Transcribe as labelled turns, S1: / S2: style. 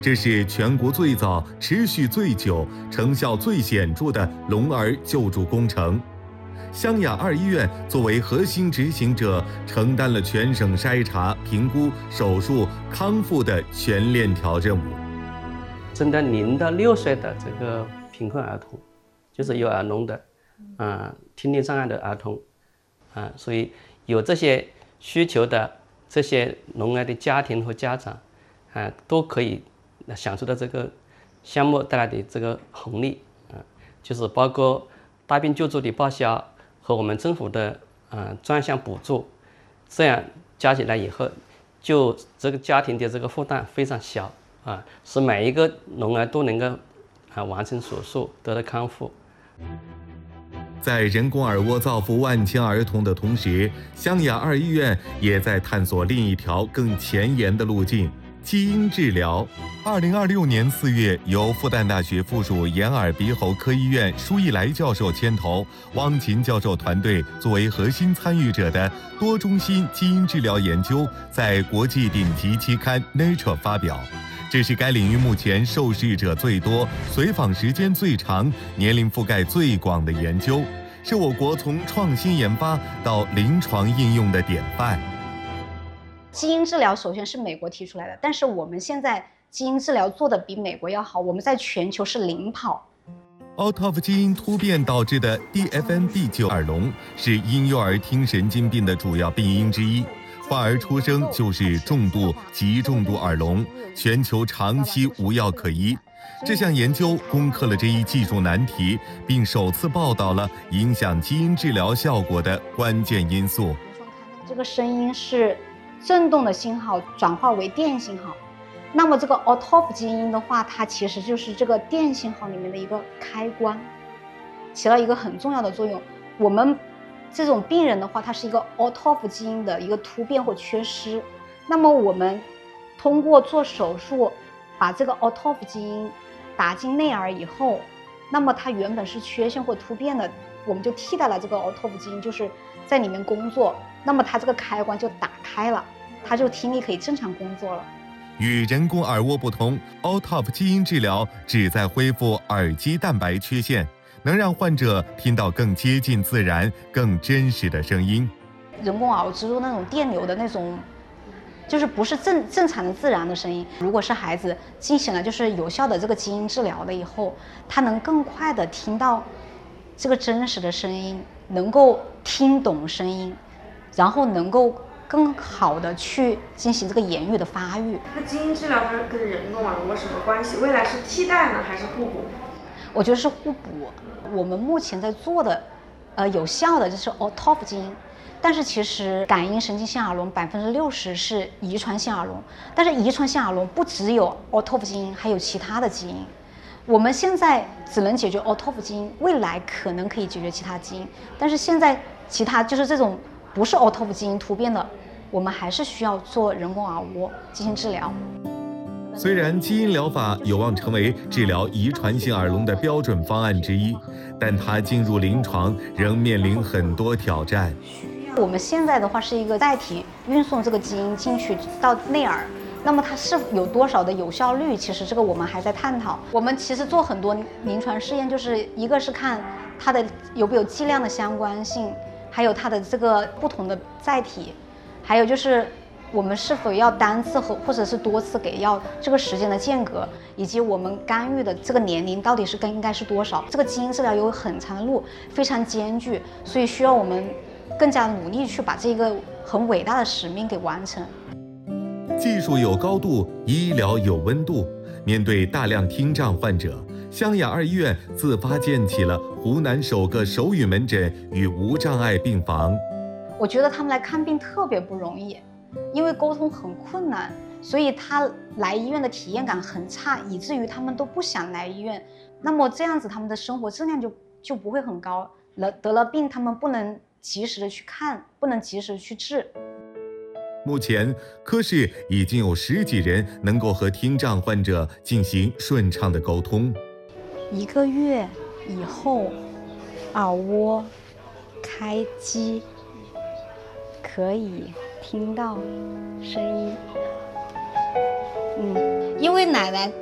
S1: 这是全国最早、持续最久、成效最显著的聋儿救助工程。湘雅2医院作为核心执行者，承担了全省筛查、评估、手术、康复的全链条任务。
S2: 针对0到6岁的这个贫困儿童，就是有耳聋的，听力障碍的儿童，所以有这些需求的这些聋儿的家庭和家长，都可以享受到这个项目带来的这个红利，就是包括大病救助的报销和我们政府的专项补助，这样加起来以后，就这个家庭的这个负担非常小，使每一个聋儿都能够完成手术得到康复。
S1: 在人工耳蜗造福万千儿童的同时，湘雅2医院也在探索另一条更前沿的路径——基因治疗。2026年4月，由复旦大学附属眼耳鼻喉科医院舒一来教授牵头，汪琴教授团队作为核心参与者的多中心基因治疗研究，在国际顶级期刊《Nature》发表。这是该领域目前受试者最多、随访时间最长、年龄覆盖最广的研究，是我国从创新研发到临床应用的典范。
S3: 基因治疗首先是美国提出来的，但是我们现在基因治疗做得比美国要好，我们在全球是领跑。
S1: Autoph 基因突变导致的 DFND9 耳聋是婴幼儿听神经病的主要病因之一。患儿出生就是重度、极重度耳聋，全球长期无药可医。这项研究攻克了这一技术难题，并首次报道了影响基因治疗效果的关键因素。
S3: 这个声音是振动的信号转化为电信号，那么这个 Autoph 基因的话，它其实就是这个电信号里面的一个开关，起了一个很重要的作用。我们这种病人的话，它是一个 Autoph 基因的一个突变或缺失，那么我们通过做手术把这个 Autoph 基因打进内耳以后，那么它原本是缺陷或突变的，我们就替代了这个 Autoph 基因，就是在里面工作，那么它这个开关就打开了，它就听力可以正常工作了。
S1: 与人工耳蜗不同， Autoph 基因治疗旨在恢复耳基蛋白缺陷，能让患者听到更接近自然、更真实的声音。
S3: 人工耳植入那种电流的那种，就是不是正常的自然的声音。如果是孩子进行了就是有效的这个基因治疗了以后，他能更快的听到这个真实的声音，能够听懂声音，然后能够更好的去进行这个言语的发育。
S4: 那基因治疗它跟人工耳蜗什么关系？未来是替代呢，还是互补？
S3: 我觉得是互补。我们目前在做的，有效的就是 Autoph 基因，但是其实感应神经性耳聋60%是遗传性耳聋，但是遗传性耳聋不只有 Autoph 基因，还有其他的基因。我们现在只能解决 Autoph 基因，未来可能可以解决其他基因，但是现在其他就是这种不是 Autoph 基因突变的，我们还是需要做人工耳蜗进行治疗。
S1: 虽然基因疗法有望成为治疗遗传性耳聋的标准方案之一，但它进入临床仍面临很多挑战。
S3: 我们现在的话是一个载体运送这个基因进去到内耳，那么它是有多少的有效率，其实这个我们还在探讨。我们其实做很多临床试验，就是一个是看它的有没有剂量的相关性，还有它的这个不同的载体，还有就是我们是否要单次或者是多次给药，这个时间的间隔，以及我们干预的这个年龄到底是应该是多少。这个基因治疗有很长的路，非常艰巨，所以需要我们更加努力去把这个很伟大的使命给完成。
S1: 技术有高度，医疗有温度。面对大量听障患者，湘雅2医院自发建起了湖南首个手语门诊与无障碍病房。
S3: 我觉得他们来看病特别不容易，因为沟通很困难，所以他来医院的体验感很差，以至于他们都不想来医院。那么这样子他们的生活质量就不会很高，得了病他们不能及时的去看，不能及时的去治。
S1: 目前科室已经有10几人能够和听障患者进行顺畅的沟通。
S3: 1个月以后，耳蜗开机，可以听到声音。 因为奶奶